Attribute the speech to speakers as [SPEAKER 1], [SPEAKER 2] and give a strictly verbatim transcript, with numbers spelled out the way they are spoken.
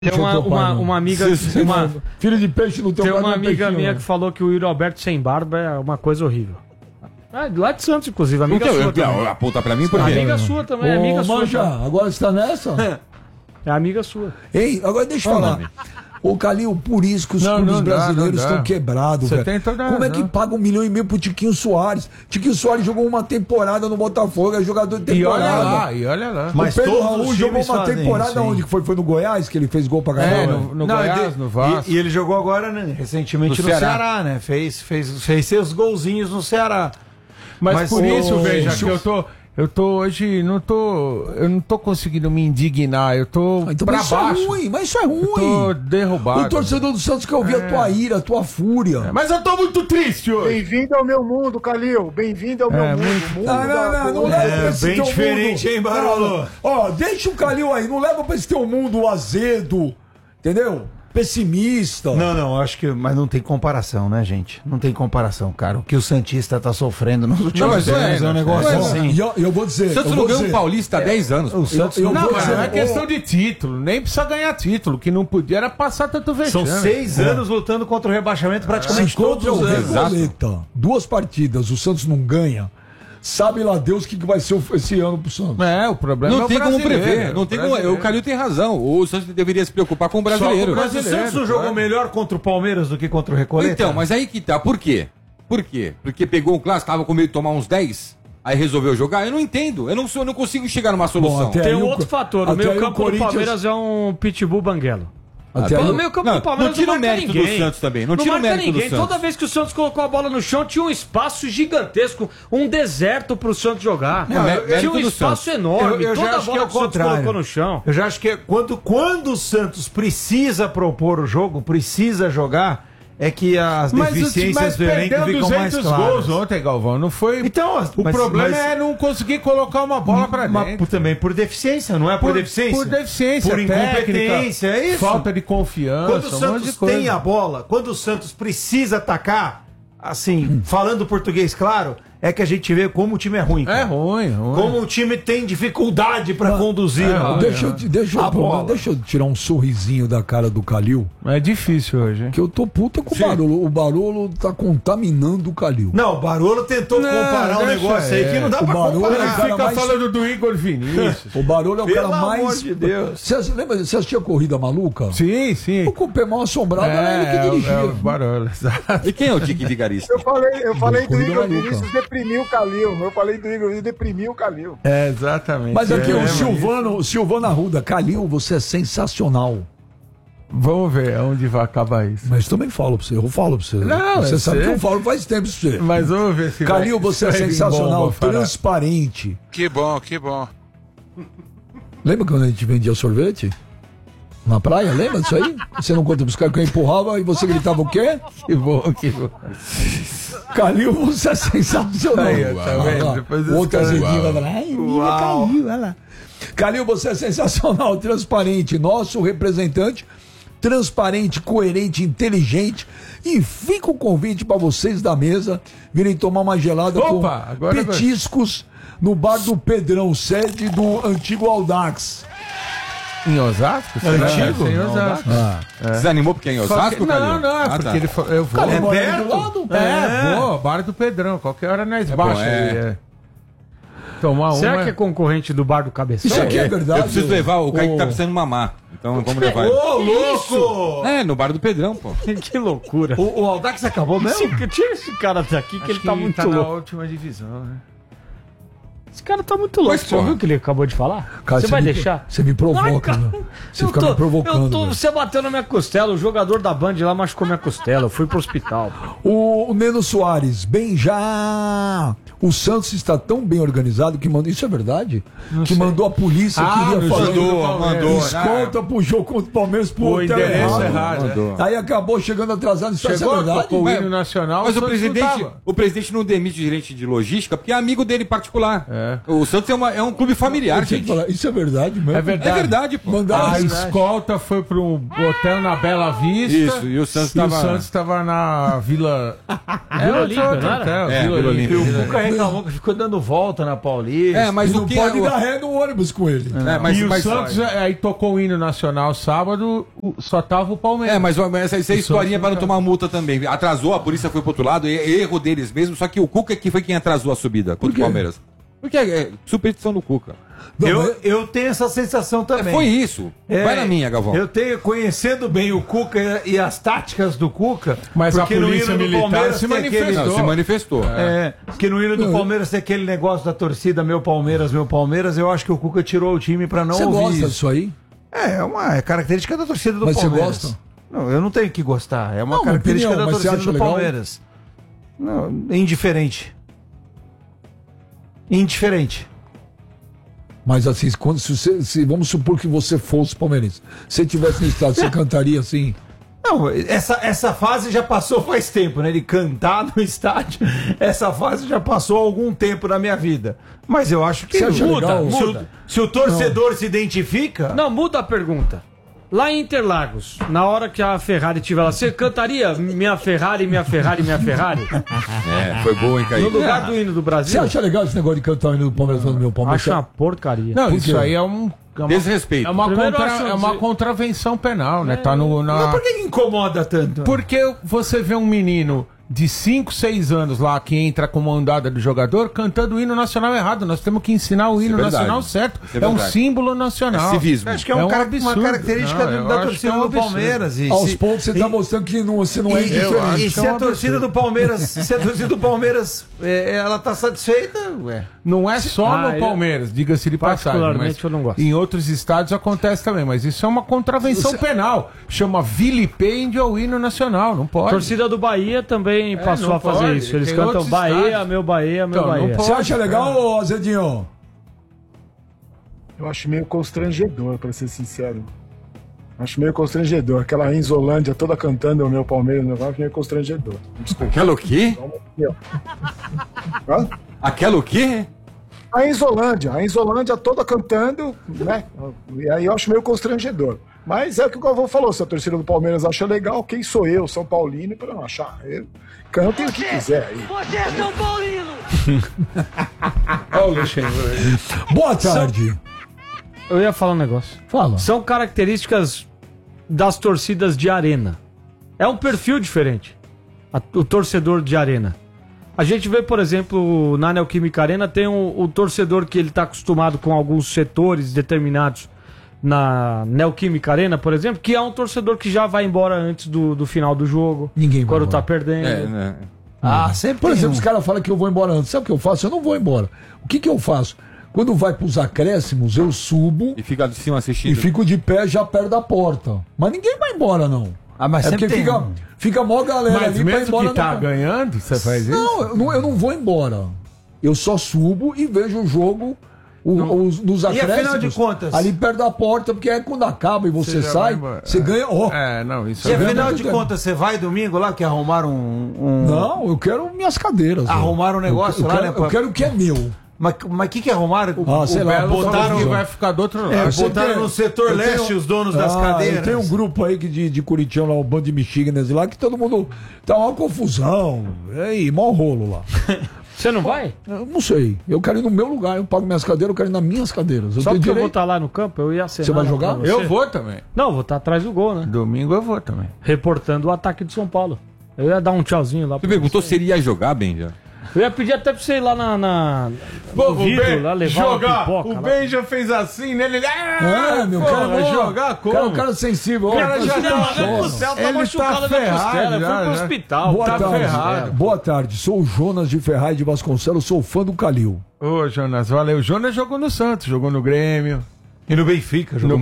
[SPEAKER 1] Tem uma, uma, uma amiga. Uma,
[SPEAKER 2] filho de peixe no teu
[SPEAKER 1] Tem
[SPEAKER 2] pai,
[SPEAKER 1] uma
[SPEAKER 2] não é
[SPEAKER 1] amiga
[SPEAKER 2] peixe,
[SPEAKER 1] minha
[SPEAKER 2] não.
[SPEAKER 1] que falou que o Yuri Alberto sem barba é uma coisa horrível. Ah, lá de Santos, inclusive, amiga
[SPEAKER 3] Então,
[SPEAKER 1] sua
[SPEAKER 3] eu,
[SPEAKER 1] também.
[SPEAKER 3] aponta pra mim por quê?
[SPEAKER 1] Amiga sua também, é amiga
[SPEAKER 2] Ô,
[SPEAKER 1] sua.
[SPEAKER 2] Manja,
[SPEAKER 1] também.
[SPEAKER 2] agora você tá nessa?
[SPEAKER 1] É amiga sua.
[SPEAKER 2] Ei, agora deixa eu
[SPEAKER 3] Ô,
[SPEAKER 2] falar.
[SPEAKER 3] nome.
[SPEAKER 2] Ô, Calil, por isso que os
[SPEAKER 4] Não,
[SPEAKER 2] clubes
[SPEAKER 4] não dá,
[SPEAKER 2] brasileiros
[SPEAKER 4] não dá.
[SPEAKER 2] estão quebrados,
[SPEAKER 4] Você
[SPEAKER 2] velho.
[SPEAKER 4] tem toda a
[SPEAKER 2] Como é
[SPEAKER 4] razão.
[SPEAKER 2] que paga um milhão e meio pro Tiquinho Soares? Tiquinho Soares jogou uma temporada no Botafogo, é jogador de
[SPEAKER 4] E olha
[SPEAKER 2] temporada.
[SPEAKER 4] lá, e olha lá.
[SPEAKER 2] O
[SPEAKER 5] Mas
[SPEAKER 2] Pedro
[SPEAKER 5] todos
[SPEAKER 2] Raul
[SPEAKER 5] os
[SPEAKER 2] jogou
[SPEAKER 5] times
[SPEAKER 2] uma
[SPEAKER 5] fazem
[SPEAKER 2] temporada
[SPEAKER 5] isso, hein?
[SPEAKER 2] onde que foi? Foi no Goiás que ele fez gol pra
[SPEAKER 4] É,
[SPEAKER 2] caramba?
[SPEAKER 4] no, no
[SPEAKER 5] Não,
[SPEAKER 4] Goiás,
[SPEAKER 5] e-
[SPEAKER 4] no Vasco.
[SPEAKER 5] E, e ele jogou agora, né, recentemente
[SPEAKER 3] No
[SPEAKER 5] no,
[SPEAKER 3] Ceará.
[SPEAKER 5] Ceará. né? Fez, fez, fez seus golzinhos no Ceará.
[SPEAKER 4] Mas,
[SPEAKER 5] Mas
[SPEAKER 4] por
[SPEAKER 5] o-
[SPEAKER 4] isso, veja,
[SPEAKER 5] se
[SPEAKER 4] que
[SPEAKER 5] o-
[SPEAKER 4] eu tô. Eu tô hoje, não tô. Eu não tô conseguindo me indignar, eu tô
[SPEAKER 2] Ah, então,
[SPEAKER 4] pra
[SPEAKER 2] mas isso
[SPEAKER 4] baixo.
[SPEAKER 2] é ruim, mas isso é ruim.
[SPEAKER 4] Eu tô derrubado.
[SPEAKER 2] O torcedor do Santos quer ouvir a tua ira, a tua fúria.
[SPEAKER 4] Mas eu tô muito triste hoje.
[SPEAKER 6] Bem-vindo ao meu mundo, Calil. Bem-vindo ao meu
[SPEAKER 4] É,
[SPEAKER 6] mundo.
[SPEAKER 4] muito-
[SPEAKER 6] mundo
[SPEAKER 2] Não, não,
[SPEAKER 6] da-
[SPEAKER 2] não, não
[SPEAKER 6] da-
[SPEAKER 2] leva pra esse
[SPEAKER 5] bem
[SPEAKER 2] teu
[SPEAKER 5] diferente,
[SPEAKER 2] mundo.
[SPEAKER 5] hein, Barolo?
[SPEAKER 2] Não, Ó, deixa o Calil aí, não leva pra esse teu mundo azedo, entendeu? Pessimista.
[SPEAKER 5] Não, não, acho que. Mas não tem comparação, né, gente? Não tem comparação, cara. O que o Santista tá sofrendo nos últimos
[SPEAKER 3] mas é,
[SPEAKER 5] anos é, um
[SPEAKER 3] né?
[SPEAKER 5] negócio
[SPEAKER 3] Não,
[SPEAKER 5] assim.
[SPEAKER 2] E eu, eu vou dizer.
[SPEAKER 3] O Santos
[SPEAKER 2] eu
[SPEAKER 3] não
[SPEAKER 2] vou
[SPEAKER 3] ganha um
[SPEAKER 2] dizer,
[SPEAKER 3] paulista há dez anos.
[SPEAKER 5] O Santos
[SPEAKER 2] eu
[SPEAKER 4] Não,
[SPEAKER 2] vou
[SPEAKER 4] mas
[SPEAKER 2] dizer,
[SPEAKER 4] não é
[SPEAKER 2] ô,
[SPEAKER 4] questão de título, nem precisa ganhar título. O que não podia era passar tanto vexame.
[SPEAKER 5] São seis anos lutando contra o rebaixamento praticamente
[SPEAKER 2] Se contra
[SPEAKER 5] todos
[SPEAKER 2] o
[SPEAKER 5] os anos.
[SPEAKER 2] Recoleta, duas partidas, o Santos não ganha, sabe lá Deus o que, que vai ser esse ano pro Santos.
[SPEAKER 4] É, o problema é
[SPEAKER 3] Não
[SPEAKER 4] o
[SPEAKER 3] tem como
[SPEAKER 4] brasileiro,
[SPEAKER 3] prever. Não tem como,
[SPEAKER 4] brasileiro.
[SPEAKER 3] o Calil tem razão. O Santos deveria se preocupar com o brasileiro.
[SPEAKER 5] Mas o Santos não jogou melhor contra o Palmeiras do que contra o Recoleta?
[SPEAKER 3] Então, mas aí que tá. Por quê? Por quê? Porque pegou um clássico, tava com medo de tomar uns dez, aí resolveu jogar? Eu não entendo. Eu não, sou, eu não consigo chegar numa solução.
[SPEAKER 2] até
[SPEAKER 1] Tem
[SPEAKER 2] aí
[SPEAKER 1] um
[SPEAKER 2] o
[SPEAKER 1] outro
[SPEAKER 2] Co-
[SPEAKER 1] fator. O
[SPEAKER 2] até
[SPEAKER 1] meio
[SPEAKER 2] aí o
[SPEAKER 1] campo do
[SPEAKER 2] Corinthians-
[SPEAKER 1] Palmeiras é um pitbull banguelo.
[SPEAKER 2] Até
[SPEAKER 1] Pô,
[SPEAKER 2] aí
[SPEAKER 1] no
[SPEAKER 2] o-
[SPEAKER 1] meio campo
[SPEAKER 3] Não,
[SPEAKER 1] do Palmeiras
[SPEAKER 3] não tira
[SPEAKER 1] não
[SPEAKER 3] o
[SPEAKER 1] marca
[SPEAKER 3] mérito
[SPEAKER 1] ninguém.
[SPEAKER 3] do Santos também, não tira o
[SPEAKER 1] marca
[SPEAKER 3] mérito do
[SPEAKER 1] ninguém.
[SPEAKER 3] Santos.
[SPEAKER 1] Toda vez que o Santos colocou a bola no chão, tinha um espaço gigantesco, um deserto pro Santos jogar.
[SPEAKER 3] Não, é-
[SPEAKER 1] tinha
[SPEAKER 3] mérito
[SPEAKER 1] um
[SPEAKER 3] do
[SPEAKER 1] espaço
[SPEAKER 3] Santos.
[SPEAKER 1] enorme.
[SPEAKER 5] Eu- eu já
[SPEAKER 1] Toda
[SPEAKER 5] acho
[SPEAKER 1] bola
[SPEAKER 5] que é o
[SPEAKER 1] que o Santos
[SPEAKER 5] contrário.
[SPEAKER 1] colocou no chão.
[SPEAKER 5] Eu já acho que é quando, quando o Santos precisa propor o jogo, precisa jogar, é que as
[SPEAKER 4] Mas, o-
[SPEAKER 5] deficiências
[SPEAKER 4] mas
[SPEAKER 5] do elenco
[SPEAKER 4] perdeu
[SPEAKER 5] ficam mais
[SPEAKER 4] duzentos
[SPEAKER 5] claras.
[SPEAKER 4] gols ontem, Galvão. Não foi.
[SPEAKER 5] Então,
[SPEAKER 4] o
[SPEAKER 5] mas-
[SPEAKER 4] problema
[SPEAKER 5] mas-
[SPEAKER 4] é não conseguir colocar uma bola pra
[SPEAKER 5] Mas
[SPEAKER 4] dentro.
[SPEAKER 5] por- também por deficiência, não é por, deficiência?
[SPEAKER 4] Por deficiência,
[SPEAKER 5] Por
[SPEAKER 4] técnica,
[SPEAKER 5] incompetência, é isso.
[SPEAKER 4] falta de confiança,
[SPEAKER 5] Quando o
[SPEAKER 4] um monte
[SPEAKER 5] Santos
[SPEAKER 4] de coisa.
[SPEAKER 5] tem a bola, quando o Santos precisa atacar, assim, falando português claro, é que a gente vê como o time é ruim.
[SPEAKER 4] É
[SPEAKER 5] cara.
[SPEAKER 4] ruim, ruim.
[SPEAKER 5] Como o time tem dificuldade pra conduzir.
[SPEAKER 4] é,
[SPEAKER 5] ó.
[SPEAKER 2] Deixa, eu, deixa, eu,
[SPEAKER 5] A bola.
[SPEAKER 2] deixa eu tirar um sorrisinho da cara do Calil,
[SPEAKER 4] É difícil hoje, hein?
[SPEAKER 2] que eu tô puta com o Barolo. O Barolo tá contaminando o Calil.
[SPEAKER 5] Não, o Barolo tentou
[SPEAKER 4] Não,
[SPEAKER 5] comparar um
[SPEAKER 4] deixa
[SPEAKER 5] negócio aí que não dá
[SPEAKER 2] O
[SPEAKER 5] pra
[SPEAKER 2] Barolo
[SPEAKER 5] comparar.
[SPEAKER 2] é o cara
[SPEAKER 4] Fica
[SPEAKER 2] mais-
[SPEAKER 4] falando do Igor Vinícius.
[SPEAKER 2] O Barolo é o
[SPEAKER 5] Pelo
[SPEAKER 2] cara
[SPEAKER 5] amor
[SPEAKER 2] mais.
[SPEAKER 5] de Deus.
[SPEAKER 2] Você lembra? Você assistia a Corrida Maluca?
[SPEAKER 4] Sim, sim.
[SPEAKER 2] O Cupê mal assombrado era ele que
[SPEAKER 4] É,
[SPEAKER 2] dirigia.
[SPEAKER 4] é o Barolo, exato.
[SPEAKER 3] E quem é o Tique Vigarista?
[SPEAKER 6] Eu falei, eu falei do
[SPEAKER 2] Corrida
[SPEAKER 6] Igor
[SPEAKER 2] maluca.
[SPEAKER 6] Vinícius deprimiu o Calil. Eu falei do Igor Vinícius deprimiu o Calil.
[SPEAKER 4] É, exatamente.
[SPEAKER 2] Mas aqui,
[SPEAKER 4] é,
[SPEAKER 2] o
[SPEAKER 4] é,
[SPEAKER 2] Silvano, o Silvano Arruda, Calil, você é sensacional.
[SPEAKER 4] Vamos ver onde vai acabar isso.
[SPEAKER 2] Mas também falo pra você, eu falo pra você.
[SPEAKER 4] Não,
[SPEAKER 2] você
[SPEAKER 4] eu
[SPEAKER 2] sabe
[SPEAKER 4] sei.
[SPEAKER 2] que eu falo faz tempo pra você.
[SPEAKER 4] Mas vamos ver se
[SPEAKER 2] Calil,
[SPEAKER 4] vai-
[SPEAKER 2] você é
[SPEAKER 4] vai vir
[SPEAKER 2] sensacional,
[SPEAKER 4] bomba, Fará.
[SPEAKER 2] transparente.
[SPEAKER 7] Que bom, que bom.
[SPEAKER 2] Lembra quando a gente vendia sorvete? Na praia, lembra disso aí? Você não conta pros caras que eu empurrava e você gritava o quê?
[SPEAKER 4] Que bom, que bom.
[SPEAKER 2] Calil, você é sensacional.
[SPEAKER 4] Aí, ó, tá
[SPEAKER 2] Olha
[SPEAKER 4] vendo?
[SPEAKER 2] lá,
[SPEAKER 4] Depois
[SPEAKER 2] o
[SPEAKER 4] os
[SPEAKER 2] outro
[SPEAKER 4] caras-
[SPEAKER 2] azedinho vai falar, ai, menina, Calil, olha lá. Calil, você é sensacional, transparente, nosso representante, transparente, coerente, inteligente. E fica o convite para vocês da mesa virem tomar uma gelada
[SPEAKER 4] Opa,
[SPEAKER 2] com
[SPEAKER 4] agora vai.
[SPEAKER 2] petiscos no bar do Pedrão, sede do antigo Audax.
[SPEAKER 4] Em Osasco? Será?
[SPEAKER 2] Antigo?
[SPEAKER 4] Em Osasco.
[SPEAKER 3] Você animou porque é em Osasco,
[SPEAKER 4] Não,
[SPEAKER 3] Calil?
[SPEAKER 4] não, é
[SPEAKER 3] Ah,
[SPEAKER 4] porque
[SPEAKER 3] tá.
[SPEAKER 4] ele falou, eu vou.
[SPEAKER 2] Cara,
[SPEAKER 5] É
[SPEAKER 2] mora ali
[SPEAKER 5] perto?
[SPEAKER 2] do lado.
[SPEAKER 4] É, boa, bar do Pedrão. Qualquer hora nós baixa
[SPEAKER 3] bom, é.
[SPEAKER 4] aí, é. Tomar
[SPEAKER 1] Será
[SPEAKER 4] uma.
[SPEAKER 1] que é concorrente do bar do Cabeção?
[SPEAKER 2] Isso aqui é verdade.
[SPEAKER 3] Eu preciso levar, o Kaique
[SPEAKER 2] Ô,
[SPEAKER 3] tá precisando mamar. Então vamos levar ele.
[SPEAKER 5] Ô, louco!
[SPEAKER 3] É, no bar do Pedrão, pô.
[SPEAKER 1] Que loucura.
[SPEAKER 5] O, o Audax acabou mesmo?
[SPEAKER 1] Esse- Tira esse cara daqui que
[SPEAKER 4] Acho
[SPEAKER 1] ele tá muito
[SPEAKER 4] tá na
[SPEAKER 1] louco.
[SPEAKER 4] última divisão, né?
[SPEAKER 1] Esse cara tá muito louco.
[SPEAKER 3] Mas,
[SPEAKER 1] Você
[SPEAKER 3] porra.
[SPEAKER 1] ouviu o que ele acabou de falar?
[SPEAKER 2] Cara,
[SPEAKER 1] você vai
[SPEAKER 2] me-
[SPEAKER 1] deixar?
[SPEAKER 2] Você me provoca,
[SPEAKER 1] Ai, cara,
[SPEAKER 2] né? Você
[SPEAKER 1] eu
[SPEAKER 2] fica
[SPEAKER 1] tô-
[SPEAKER 2] me provocando.
[SPEAKER 1] eu tô-
[SPEAKER 2] velho.
[SPEAKER 1] você bateu na minha costela, o jogador da Band lá machucou minha costela. Eu fui pro hospital.
[SPEAKER 2] O, o Neno Soares, bem já. O Santos está tão bem organizado que mandou. Isso é verdade? que mandou a polícia,
[SPEAKER 4] Ah,
[SPEAKER 2] queria
[SPEAKER 4] no
[SPEAKER 2] fazer
[SPEAKER 4] jogo do Palmeiras.
[SPEAKER 2] escolta pro jogo contra o Palmeiras pro
[SPEAKER 4] O
[SPEAKER 2] hotel
[SPEAKER 4] endereço
[SPEAKER 2] errado.
[SPEAKER 4] errado.
[SPEAKER 3] Mandou.
[SPEAKER 2] Aí acabou chegando atrasado. Isso é
[SPEAKER 4] Chegou,
[SPEAKER 2] verdade?
[SPEAKER 4] tocou o
[SPEAKER 3] Mas-
[SPEAKER 4] hino nacional.
[SPEAKER 3] Mas o
[SPEAKER 4] Santos
[SPEAKER 3] presidente,
[SPEAKER 4] não tava.
[SPEAKER 3] o presidente não demite o gerente de logística porque é amigo dele particular.
[SPEAKER 4] É.
[SPEAKER 3] O Santos é, uma, é um clube familiar,
[SPEAKER 2] Eu tinha que
[SPEAKER 3] gente.
[SPEAKER 2] falar, isso é verdade mesmo?
[SPEAKER 4] É verdade.
[SPEAKER 3] É verdade, pô.
[SPEAKER 2] Mandaram
[SPEAKER 4] A
[SPEAKER 2] as-
[SPEAKER 4] escolta foi pro hotel na Bela Vista.
[SPEAKER 3] Isso, e o Santos
[SPEAKER 4] e o
[SPEAKER 3] tava-
[SPEAKER 4] Santos tava na Vila. É,
[SPEAKER 1] Vila
[SPEAKER 4] outro
[SPEAKER 1] Olímpia,
[SPEAKER 4] hotel,
[SPEAKER 1] não era?
[SPEAKER 3] É,
[SPEAKER 4] Vila
[SPEAKER 3] Vila
[SPEAKER 4] Olímpia.
[SPEAKER 5] E o Cuca reclamou que ficou dando volta na Paulista.
[SPEAKER 3] É, mas
[SPEAKER 2] E não
[SPEAKER 3] o que
[SPEAKER 2] pode
[SPEAKER 3] é,
[SPEAKER 2] dar ré no ônibus com ele.
[SPEAKER 3] é, mas,
[SPEAKER 4] e o
[SPEAKER 3] mas,
[SPEAKER 4] Santos, aí tocou o hino nacional sábado, o- só tava o Palmeiras.
[SPEAKER 3] É, mas essa, essa historinha para não tomar multa também. Atrasou, a polícia foi pro outro lado, é erro deles mesmo, só que o Cuca que foi quem atrasou a subida contra o
[SPEAKER 2] quê?
[SPEAKER 3] Palmeiras. Porque é, é superstição do Cuca.
[SPEAKER 2] Não,
[SPEAKER 5] Eu,
[SPEAKER 2] mas-
[SPEAKER 5] eu tenho essa sensação também.
[SPEAKER 3] Foi isso.
[SPEAKER 5] É,
[SPEAKER 3] Vai na minha, Galvão.
[SPEAKER 5] Eu tenho, conhecendo bem o Cuca e as táticas do Cuca,
[SPEAKER 4] Mas a
[SPEAKER 5] porque no
[SPEAKER 4] polícia
[SPEAKER 5] hino do
[SPEAKER 4] militar
[SPEAKER 5] Palmeiras
[SPEAKER 4] se
[SPEAKER 5] tem aquele-
[SPEAKER 4] manifestou.
[SPEAKER 3] Não, se manifestou.
[SPEAKER 5] É, porque no hino do
[SPEAKER 2] Não,
[SPEAKER 5] Palmeiras tem aquele negócio da torcida, meu Palmeiras, meu Palmeiras. Eu acho que o Cuca tirou o time pra não
[SPEAKER 2] Você
[SPEAKER 5] ouvir
[SPEAKER 2] gosta
[SPEAKER 5] isso.
[SPEAKER 2] disso aí?
[SPEAKER 5] É, é uma é característica da torcida do
[SPEAKER 2] Mas você
[SPEAKER 5] Palmeiras.
[SPEAKER 2] gosta?
[SPEAKER 5] Não, eu não tenho que gostar. É uma
[SPEAKER 2] Não,
[SPEAKER 5] característica
[SPEAKER 2] opinião,
[SPEAKER 5] da
[SPEAKER 2] mas você
[SPEAKER 5] torcida
[SPEAKER 2] acha
[SPEAKER 5] do
[SPEAKER 2] legal?
[SPEAKER 5] Palmeiras. Não, é indiferente. Indiferente.
[SPEAKER 2] Mas assim, quando, se, você- se- vamos supor que você fosse palmeirense. Se você tivesse no estádio, você cantaria assim?
[SPEAKER 5] Não, essa, essa fase já passou faz tempo, né? Ele cantar no estádio, essa fase já passou há algum tempo na minha vida. Mas eu acho que
[SPEAKER 2] Você acha
[SPEAKER 5] muda.
[SPEAKER 2] legal?
[SPEAKER 5] Se,
[SPEAKER 1] Muda.
[SPEAKER 5] O, se o torcedor se identifica,
[SPEAKER 1] Não, muda a pergunta. Lá em Interlagos, na hora que a Ferrari estiver lá, você cantaria minha Ferrari, minha Ferrari, minha Ferrari?
[SPEAKER 3] É, foi boa, hein,
[SPEAKER 1] No
[SPEAKER 3] Kaique?
[SPEAKER 1] lugar do hino do
[SPEAKER 2] Você
[SPEAKER 1] Brasil?
[SPEAKER 2] acha legal esse negócio de cantar o hino do Palmeiras falando meu Palmeiras?
[SPEAKER 1] Acho uma porcaria.
[SPEAKER 4] Não,
[SPEAKER 2] Por
[SPEAKER 4] isso
[SPEAKER 2] quê?
[SPEAKER 4] aí é um. É uma,
[SPEAKER 3] Desrespeito.
[SPEAKER 4] é uma,
[SPEAKER 1] Primeiro
[SPEAKER 4] contra-
[SPEAKER 1] eu acho
[SPEAKER 4] é uma
[SPEAKER 1] de-
[SPEAKER 4] contravenção penal, né? Tá no. Na...
[SPEAKER 5] mas por que incomoda tanto?
[SPEAKER 4] Porque você vê um menino de cinco, seis anos lá que entra como andada do jogador cantando o hino nacional errado. Nós temos que ensinar o hino
[SPEAKER 3] é verdade.
[SPEAKER 4] nacional certo.
[SPEAKER 3] Isso é
[SPEAKER 4] É, um
[SPEAKER 3] verdade.
[SPEAKER 4] símbolo nacional.
[SPEAKER 3] É civismo.
[SPEAKER 5] Acho que é, um
[SPEAKER 4] É um
[SPEAKER 5] cara-
[SPEAKER 4] absurdo.
[SPEAKER 5] uma característica
[SPEAKER 4] Não,
[SPEAKER 5] do-
[SPEAKER 4] eu
[SPEAKER 5] da
[SPEAKER 4] acho
[SPEAKER 5] torcida
[SPEAKER 4] que é um
[SPEAKER 5] do
[SPEAKER 4] absurdo.
[SPEAKER 5] Palmeiras. E
[SPEAKER 2] Aos
[SPEAKER 5] se,
[SPEAKER 2] pontos você está mostrando que não, você não é
[SPEAKER 5] e,
[SPEAKER 2] indiferente.
[SPEAKER 5] e
[SPEAKER 4] que
[SPEAKER 5] se
[SPEAKER 4] é um
[SPEAKER 5] a torcida do Palmeiras, se a torcida do Palmeiras é, ela tá satisfeita, ué.
[SPEAKER 4] Não é só
[SPEAKER 1] Ah,
[SPEAKER 4] no
[SPEAKER 1] eu-
[SPEAKER 4] Palmeiras, diga-se de passagem.
[SPEAKER 1] Particularmente
[SPEAKER 4] Mas
[SPEAKER 1] eu não gosto.
[SPEAKER 4] em outros estádios acontece também, mas isso é uma contravenção penal. Chama vilipêndio ao hino nacional, não
[SPEAKER 1] A
[SPEAKER 4] pode.
[SPEAKER 1] torcida do Bahia também passou
[SPEAKER 4] não
[SPEAKER 1] a fazer
[SPEAKER 4] pode.
[SPEAKER 1] isso. Eles
[SPEAKER 4] Tem
[SPEAKER 1] cantam
[SPEAKER 4] outros
[SPEAKER 1] Bahia,
[SPEAKER 4] estádios.
[SPEAKER 1] meu Bahia, meu
[SPEAKER 4] Então, não
[SPEAKER 1] Bahia.
[SPEAKER 4] pode.
[SPEAKER 2] Você acha legal, ô Azedinho?
[SPEAKER 6] Eu acho meio constrangedor, pra ser sincero. Acho meio constrangedor. Aquela Enzolândia toda cantando o meu Palmeiras, eu acho meio constrangedor. Desculpa.
[SPEAKER 3] Aquela o quê?
[SPEAKER 6] Aqui, ó. Hã?
[SPEAKER 3] Aquela o quê?
[SPEAKER 6] A Enzolândia, a Enzolândia toda cantando, né? E aí eu acho meio constrangedor. Mas é o que o Galvão falou, se a torcida do Palmeiras acha legal, quem sou eu, São Paulino, para não achar? Eu cantem o que quiser aí.
[SPEAKER 7] Você é São Paulino!
[SPEAKER 2] Boa tarde.
[SPEAKER 1] Eu ia falar um negócio.
[SPEAKER 2] Fala.
[SPEAKER 1] São características das torcidas de arena. É um perfil diferente. A- o torcedor de arena. A gente vê, por exemplo, na Neoquímica Arena tem o, o torcedor que ele está acostumado com alguns setores determinados na Neoquímica Arena, por exemplo, que é um torcedor que já vai embora antes do, do final do jogo.
[SPEAKER 2] Ninguém vai
[SPEAKER 1] Quando
[SPEAKER 2] embora.
[SPEAKER 1] tá perdendo.
[SPEAKER 3] É, né?
[SPEAKER 5] Ah, sempre
[SPEAKER 2] Por
[SPEAKER 5] tem
[SPEAKER 2] exemplo,
[SPEAKER 5] um.
[SPEAKER 2] os caras falam que eu vou embora antes. Sabe o que eu faço? Eu não vou embora. O que, que eu faço? Quando vai pros acréscimos, eu subo
[SPEAKER 3] E fica de cima assistindo.
[SPEAKER 2] e fico de pé já perto da porta. Mas ninguém vai embora, não.
[SPEAKER 5] Ah, mas
[SPEAKER 2] É
[SPEAKER 5] sempre
[SPEAKER 2] porque
[SPEAKER 5] tem
[SPEAKER 2] fica,
[SPEAKER 5] um.
[SPEAKER 2] fica mó galera
[SPEAKER 4] Mas
[SPEAKER 2] ali pra ir
[SPEAKER 4] mesmo
[SPEAKER 2] embora.
[SPEAKER 4] que tá
[SPEAKER 2] não.
[SPEAKER 4] ganhando, você faz isso?
[SPEAKER 2] Não, eu não, eu não vou embora. Eu só subo e vejo o jogo o, os, nos
[SPEAKER 5] E
[SPEAKER 2] acréscimos.
[SPEAKER 5] afinal de contas?
[SPEAKER 2] Ali perto da porta, porque é quando acaba e você,
[SPEAKER 4] já vai
[SPEAKER 2] sai,
[SPEAKER 4] embora.
[SPEAKER 2] você ganha. ó.
[SPEAKER 4] É, não, isso
[SPEAKER 5] E
[SPEAKER 4] é
[SPEAKER 5] afinal
[SPEAKER 2] muito
[SPEAKER 5] de
[SPEAKER 2] tempo.
[SPEAKER 5] contas, você vai domingo lá que arrumaram um. um-
[SPEAKER 2] Não, eu quero minhas cadeiras. ó.
[SPEAKER 5] Arrumaram um negócio
[SPEAKER 2] eu, eu
[SPEAKER 5] lá,
[SPEAKER 2] quero,
[SPEAKER 5] né, pra-
[SPEAKER 2] Eu quero o que é meu.
[SPEAKER 5] Mas o que, que arrumaram?
[SPEAKER 2] Ah, sei lá,
[SPEAKER 4] Belo
[SPEAKER 5] botaram-
[SPEAKER 4] que vai ficar do outro lado.
[SPEAKER 5] É,
[SPEAKER 2] Você
[SPEAKER 5] botaram
[SPEAKER 2] tem-
[SPEAKER 5] no setor
[SPEAKER 2] eu
[SPEAKER 5] leste
[SPEAKER 2] tenho-
[SPEAKER 5] os donos das
[SPEAKER 2] Ah,
[SPEAKER 5] cadeiras.
[SPEAKER 2] Eu tenho um grupo aí que de, de Curitiba, lá, o Band de Michigan, lá, que todo mundo. Tá uma confusão. E aí, mó rolo lá.
[SPEAKER 1] Você não vai?
[SPEAKER 2] Eu não sei. Eu quero ir no meu lugar, eu pago minhas cadeiras, eu quero ir nas minhas cadeiras. Eu
[SPEAKER 1] Só
[SPEAKER 2] tenho
[SPEAKER 1] porque eu vou
[SPEAKER 2] direito.
[SPEAKER 1] estar lá no campo, eu ia ser.
[SPEAKER 2] Você vai jogar?
[SPEAKER 4] Eu vou também.
[SPEAKER 1] Não, eu vou estar atrás do gol, né?
[SPEAKER 4] Domingo eu vou também.
[SPEAKER 1] Reportando o ataque de São Paulo. Eu ia dar um tchauzinho lá.
[SPEAKER 3] Você
[SPEAKER 1] pra
[SPEAKER 3] perguntou se ele ia jogar, Benja?
[SPEAKER 1] Eu ia pedir até pra você ir lá na. na
[SPEAKER 4] Pô,
[SPEAKER 1] no vidro, lá levar uma
[SPEAKER 4] jogar.
[SPEAKER 1] pipoca,
[SPEAKER 4] O
[SPEAKER 1] lá.
[SPEAKER 4] Ben já fez assim nele. Ele...
[SPEAKER 2] Ah, meu
[SPEAKER 4] porra,
[SPEAKER 2] cara,
[SPEAKER 4] vai
[SPEAKER 2] ó,
[SPEAKER 4] jogar como?
[SPEAKER 2] Cara, o cara sensível. ó,
[SPEAKER 4] O cara já
[SPEAKER 2] tá
[SPEAKER 4] tá-
[SPEAKER 2] chorando.
[SPEAKER 1] costela, tá
[SPEAKER 4] Ele
[SPEAKER 1] machucado
[SPEAKER 4] tá
[SPEAKER 1] da
[SPEAKER 4] ferrado
[SPEAKER 1] costela,
[SPEAKER 4] já,
[SPEAKER 1] foi pro
[SPEAKER 4] já.
[SPEAKER 1] hospital.
[SPEAKER 2] Boa
[SPEAKER 1] tá
[SPEAKER 2] tarde.
[SPEAKER 1] ferrado.
[SPEAKER 2] Boa tarde. Sou o Jonas de Ferraz de Vasconcelos, sou fã do Calil.
[SPEAKER 4] Ô, Jonas, valeu. O Jonas jogou no Santos, jogou no Grêmio.
[SPEAKER 5] E no Benfica, jogou